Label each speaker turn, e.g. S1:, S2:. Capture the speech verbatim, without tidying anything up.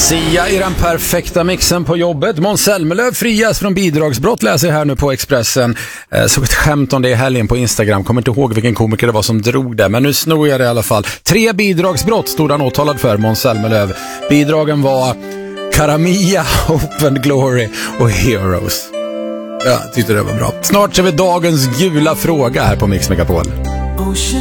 S1: Sia i den perfekta mixen på jobbet. Måns Zelmerlöw frias från bidragsbrott, läser jag här nu på Expressen. Eh, såg ett skämt om det i helgen på Instagram. Kommer inte ihåg vilken komiker det var som drog det, men nu snor jag det i alla fall. Tre bidragsbrott stod han åtalad för, Måns Zelmerlöw. Bidragen var Karamia, Open Glory och Heroes. Jag tyckte det var bra. Snart ser vi dagens gula fråga här på Mix Megapol.